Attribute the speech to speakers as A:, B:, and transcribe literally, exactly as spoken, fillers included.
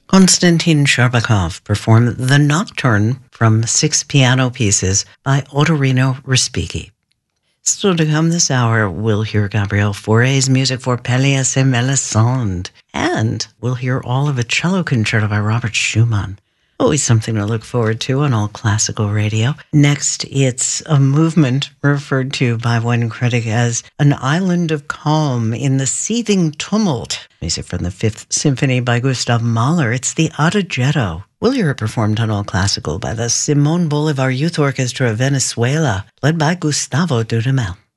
A: Konstantin Shcherbakov performed The Nocturne from six piano pieces by Ottorino Respighi. Still to come this hour, we'll hear Gabriel Fauré's music for Pelléas et Melisande, and we'll hear all of a cello concerto by Robert Schumann. Always something to look forward to on All Classical Radio. Next, it's a movement referred to by one critic as an island of calm in the seething tumult. Music from the Fifth Symphony by Gustav Mahler. It's the Adagietto. We'll hear it performed on All Classical by the Simón Bolívar Youth Orchestra of Venezuela, led by Gustavo Dudamel.